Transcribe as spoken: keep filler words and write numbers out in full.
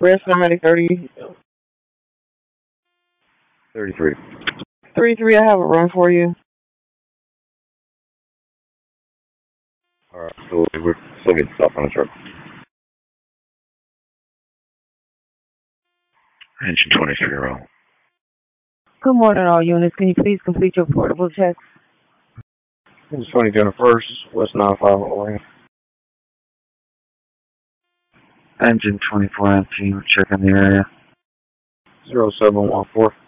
Press ninety thirty. thirty-three. thirty-three, I have a run for you. Alright, so we're still getting stuff on the truck. Engine twenty-three, roll. Good morning, all units. Can you please complete your portable checks? Engine twenty-two on the first, West nine five away. Engine twenty-four on team, checking the area. zero seven one four.